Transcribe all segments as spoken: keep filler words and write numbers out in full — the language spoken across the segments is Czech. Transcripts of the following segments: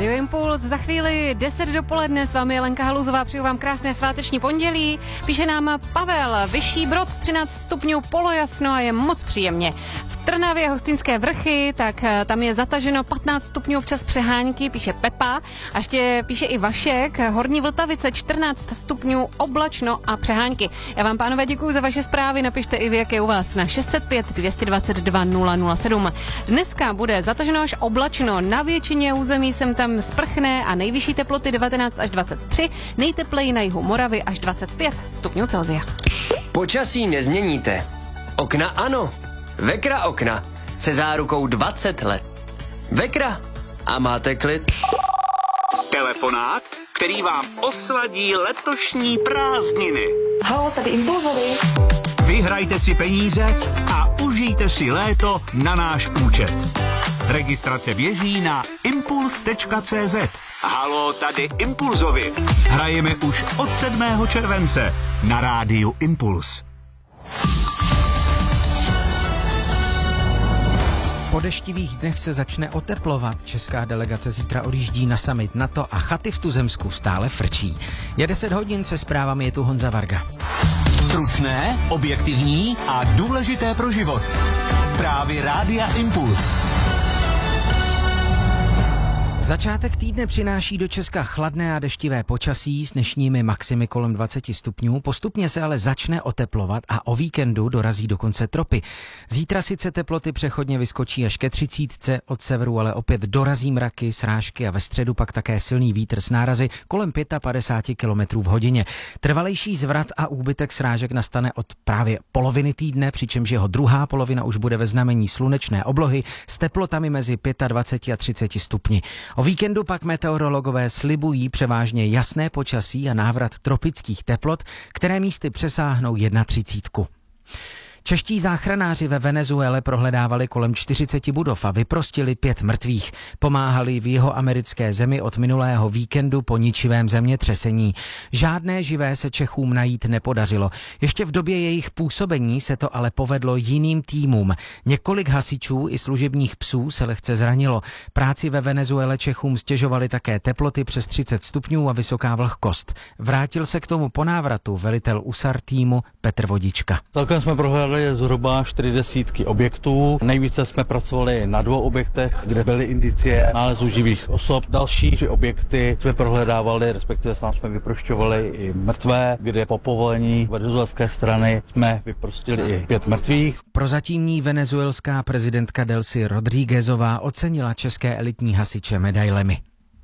Rádio Impuls, za chvíli deset dopoledne, s vámi je Lenka Haluzová, přeju vám krásné sváteční pondělí. Píše nám Pavel, Vyšší Brod, třináct stupňů, polojasno a je moc příjemně. V Trnavě Hostýnské vrchy, tak tam je zataženo patnáct stupňů, občas přehánky, píše Pepa. A ještě píše i Vašek, Horní Vltavice, čtrnáct stupňů, oblačno a přehánky. Já vám, pánové, děkuji za vaše zprávy, napište i vy, jak je u vás na šest set pět dvě dvacet dva nula nula sedm. Dneska bude zataženo až oblačno, na většině území sem tam sprchne a nejvyšší teploty devatenáct až dvacet tři, nejtepleji na jihu Moravy až dvacet pět stupňů Celsia. Počasí nezměníte. Okna ano. Vekra okna se zárukou dvacet let. Vekra a máte klid. Telefonát, který vám osladí letošní prázdniny. Halo, tady Impulzovi. Vyhrajte si peníze a užijte si léto na náš účet. Registrace běží na impuls tečka cé zet. Halo, tady Impulzovi. Hrajeme už od sedmého července na rádiu Impuls. Po deštivých dnech se začne oteplovat. Česká delegace zítra odjíždí na summit NATO a chaty v Tuzemsku stále frčí. Je deset hodin, se zprávami je tu Honza Varga. Stručné, objektivní a důležité pro život. Zprávy rádia Impuls. Začátek týdne přináší do Česka chladné a deštivé počasí s dnešními maximy kolem dvacet stupňů, postupně se ale začne oteplovat a o víkendu dorazí dokonce tropy. Zítra sice teploty přechodně vyskočí až ke třicítce, od severu ale opět dorazí mraky, srážky a ve středu pak také silný vítr s nárazy kolem padesát pět kilometrů v hodině. Trvalejší zvrat a úbytek srážek nastane od právě poloviny týdne, přičemž jeho druhá polovina už bude ve znamení slunečné oblohy s teplotami mezi dvacet pět a třicet stupni. O víkendu pak meteorologové slibují převážně jasné počasí a návrat tropických teplot, které místy přesáhnou třicet jedna. Čeští záchranáři ve Venezuele prohledávali kolem čtyřicet budov a vyprostili pět mrtvých. Pomáhali v jihoamerické zemi od minulého víkendu po ničivém zemětřesení. Žádné živé se Čechům najít nepodařilo. Ještě v době jejich působení se to ale povedlo jiným týmům. Několik hasičů i služebních psů se lehce zranilo. Práci ve Venezuele Čechům stěžovaly také teploty přes třicet stupňů a vysoká vlhkost. Vrátil se k tomu po návratu velitel U S A R týmu Petr Vodička. Celkem jsme prohlédli zhruba čtyři desítky objektů. Nejvíce jsme pracovali na dvou objektech, kde byly indicie nálezu živých osob. Další tři objekty jsme prohledávali, respektive sám jsme vyprošťovali i mrtvé, kde po povolení venezuelské strany jsme vyprostili i pět mrtvých. Prozatímní venezuelská prezidentka Delcy Rodríguezová ocenila české elitní hasiče medailemi.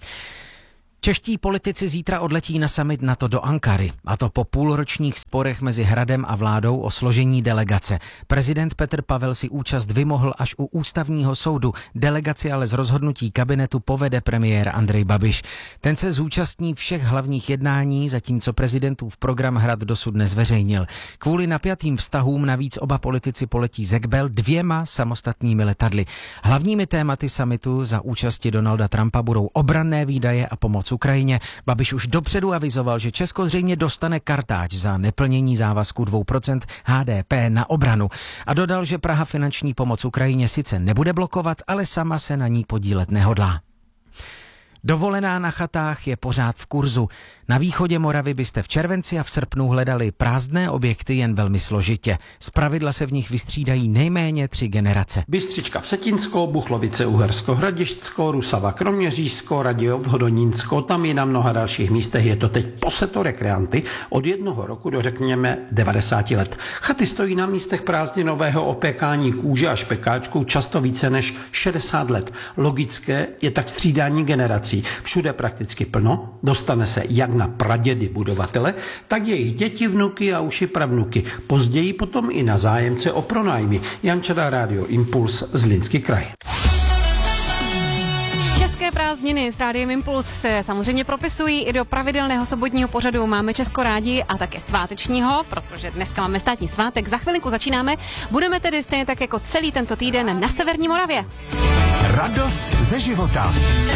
Čeští politici zítra odletí na summit NATO do Ankary, a to po půlročních sporech mezi Hradem a vládou o složení delegace. Prezident Petr Pavel si účast vymohl až u ústavního soudu, delegaci ale z rozhodnutí kabinetu povede premiér Andrej Babiš. Ten se zúčastní všech hlavních jednání, zatímco prezidentův program Hrad dosud nezveřejnil. Kvůli napjatým vztahům navíc oba politici poletí z Ekbel dvěma samostatnými letadly. Hlavními tématy summitu za účasti Donalda Trumpa budou obranné výdaje a pomoc Ukrajině. Babiš už dopředu avizoval, že Česko zřejmě dostane kartáč za neplnění závazku dvou procent H D P na obranu a dodal, že Praha finanční pomoc Ukrajině sice nebude blokovat, ale sama se na ní podílet nehodlá. Dovolená na chatách je pořád v kurzu. Na východě Moravy byste v červenci a v srpnu hledali prázdné objekty jen velmi složitě. Zpravidla se v nich vystřídají nejméně tři generace. Bystřička Vsetinsko, Buchlovice Uhersko Hradišťsko, Rusava Kroměřížsko, Radějov Hodonínsko, tam i na mnoha dalších místech je to teď poseto rekreanty od jednoho roku do řekněme devadesáti let. Chaty stojí na místech prázdninového opékání kůže a špekáčků často více než šedesát let. Logické je tak střídání generací. Všude prakticky plno, dostane se jak na pradědy budovatele, tak jejich děti, vnuky a už i pravnuky. Později potom i na zájemce o pronájmy. Jan Čada, Rádio Impuls, Zlínský kraj. České prázdniny s Rádiem Impuls se samozřejmě propisují i do pravidelného sobotního pořadu Máme Česko rádi a také svátečního, protože dneska máme státní svátek. Za chvilinku začínáme. Budeme tedy stejně tak jako celý tento týden na severní Moravě. Radost ze života.